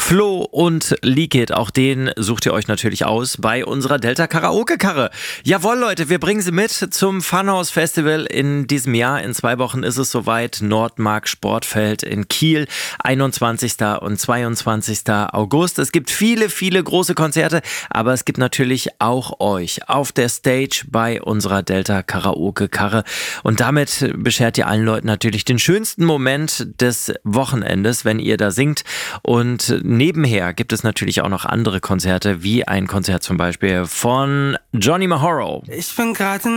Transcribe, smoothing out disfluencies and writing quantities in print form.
Flo und Likit, auch den sucht ihr euch natürlich aus bei unserer Delta Karaoke-Karre. Jawohl, Leute, wir bringen sie mit zum Funhouse Festival in diesem Jahr. In 2 Wochen ist es soweit. Nordmark Sportfeld in Kiel, 21. und 22. August. Es gibt viele, viele große Konzerte, aber es gibt natürlich auch euch auf der Stage bei unserer Delta Karaoke-Karre. Und damit beschert ihr allen Leuten natürlich den schönsten Moment des Wochenendes, wenn ihr da singt. Und nebenher gibt es natürlich auch noch andere Konzerte, wie ein Konzert zum Beispiel von Johnny Mahoro. Ich bin gerade